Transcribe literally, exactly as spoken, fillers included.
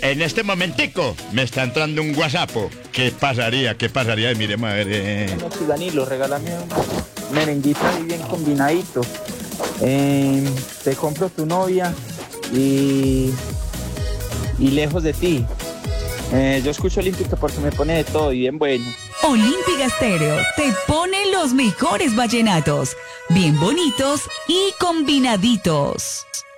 en este momentico me está entrando un WhatsApp. ¿Qué pasaría? ¿Qué pasaría? Mire, madre. Bueno, sí, Danilo, regálame un merenguito ahí bien combinadito. Eh, te compro tu novia y, y lejos de ti. Eh, yo escucho Olímpica porque me pone de todo y bien bueno. Olímpica Estéreo te pone los mejores vallenatos, bien bonitos y combinaditos.